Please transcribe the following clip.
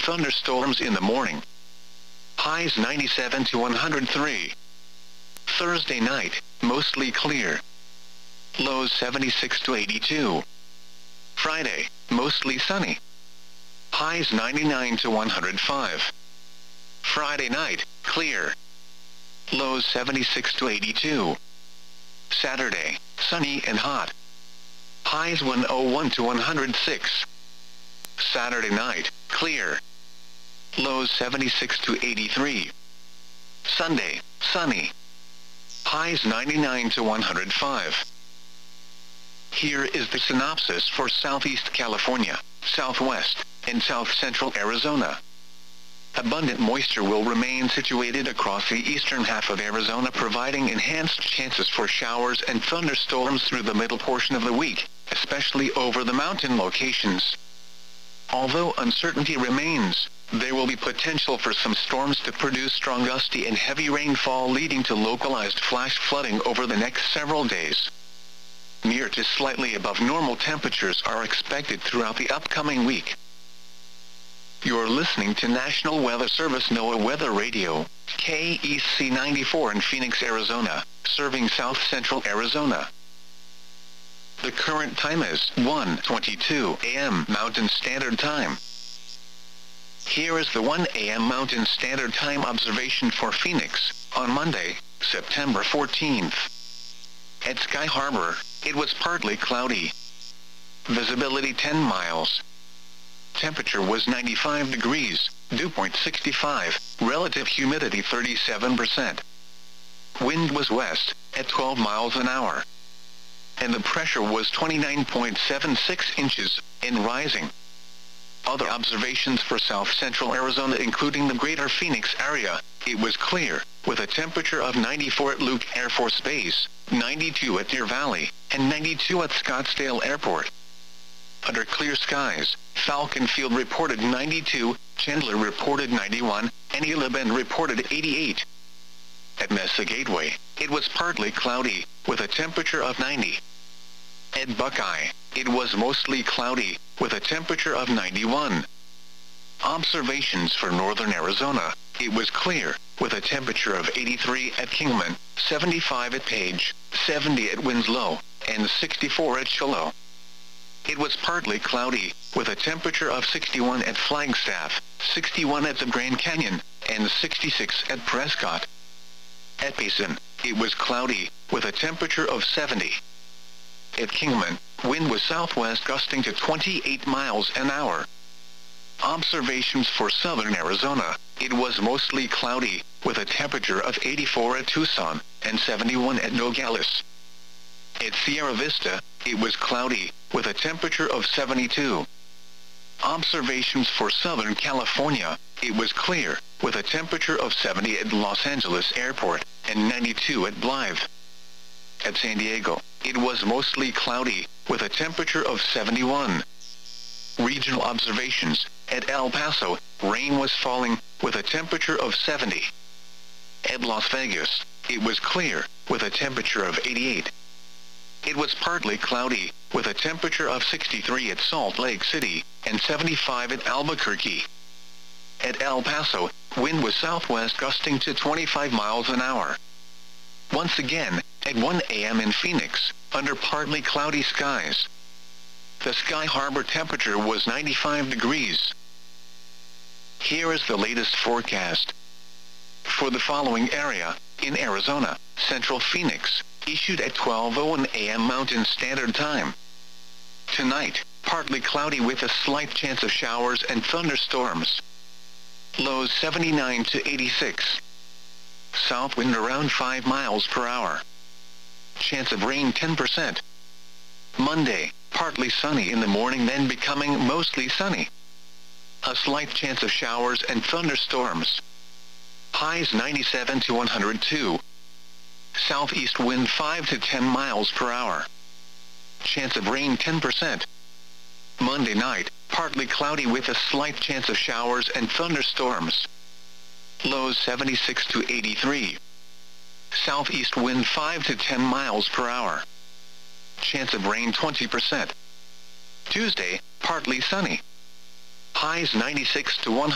thunderstorms in the morning. Highs 97 to 103. Thursday night, mostly clear. Lows 76 to 82. Friday, mostly sunny. Highs 99 to 105. Friday night, clear. Lows 76 to 82. Saturday, sunny and hot. Highs 101 to 106. Saturday night, clear. Lows 76 to 83. Sunday, sunny. Highs 99 to 105. Here is the synopsis for Southeast California, Southwest, and South Central Arizona. Abundant moisture will remain situated across the eastern half of Arizona, providing enhanced chances for showers and thunderstorms through the middle portion of the week, especially over the mountain locations. Although uncertainty remains, there will be potential for some storms to produce strong gusty and heavy rainfall, leading to localized flash flooding over the next several days. Near to slightly above normal temperatures are expected throughout the upcoming week. You're listening to National Weather Service NOAA Weather Radio, KEC 94 in Phoenix, Arizona, serving South Central Arizona. The current time is 1:22 a.m. Mountain Standard Time. Here is the 1 a.m. Mountain Standard Time observation for Phoenix, on Monday, September 14th. At Sky Harbor, it was partly cloudy. Visibility 10 miles. Temperature was 95 degrees, dew point 65, relative humidity 37%. Wind was west, at 12 miles an hour. And the pressure was 29.76 inches, and rising. Other observations for South Central Arizona, including the greater Phoenix area, it was clear, with a temperature of 94 at Luke Air Force Base, 92 at Deer Valley, and 92 at Scottsdale Airport. Under clear skies, Falcon Field reported 92, Chandler reported 91, and Isla Bend reported 88. At Mesa Gateway, it was partly cloudy, with a temperature of 90. At Buckeye, it was mostly cloudy, with a temperature of 91. Observations for northern Arizona, it was clear, with a temperature of 83 at Kingman, 75 at Page, 70 at Winslow, and 64 at Shiloh. It was partly cloudy, with a temperature of 61 at Flagstaff, 61 at the Grand Canyon, and 66 at Prescott. At Payson, it was cloudy, with a temperature of 70. At Kingman, wind was southwest gusting to 28 miles an hour. Observations for southern Arizona, it was mostly cloudy, with a temperature of 84 at Tucson, and 71 at Nogales. At Sierra Vista, it was cloudy, with a temperature of 72. Observations for Southern California, it was clear, with a temperature of 70 at Los Angeles Airport, and 92 at Blythe. At San Diego, it was mostly cloudy, with a temperature of 71. Regional observations, at El Paso, rain was falling, with a temperature of 70. At Las Vegas, it was clear, with a temperature of 88. It was partly cloudy, with a temperature of 63 at Salt Lake City, and 75 at Albuquerque. At El Paso, wind was southwest gusting to 25 miles an hour. Once again, at 1 a.m. in Phoenix, under partly cloudy skies. The Sky Harbor temperature was 95 degrees. Here is the latest forecast. For the following area, in Arizona, Central Phoenix, issued at 12:01 a.m. Mountain Standard Time. Tonight, partly cloudy with a slight chance of showers and thunderstorms. Lows 79 to 86. South wind around 5 miles per hour. Chance of rain 10%. Monday, partly sunny in the morning, then becoming mostly sunny. A slight chance of showers and thunderstorms. Highs 97 to 102. Southeast wind 5 to 10 miles per hour. Chance of rain 10%. Monday night, partly cloudy with a slight chance of showers and thunderstorms. Lows 76 to 83. Southeast wind 5 to 10 miles per hour. Chance of rain 20%. Tuesday, partly sunny. Highs 96 to 100.